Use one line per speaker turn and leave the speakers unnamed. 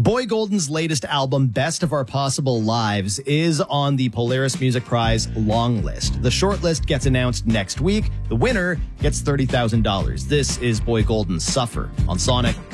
Boy Golden's latest album, Best of Our Possible Lives, is on the Polaris Music Prize long list. The short list gets announced next week. The winner gets $30,000. This is Boy Golden's Suffer on Sonic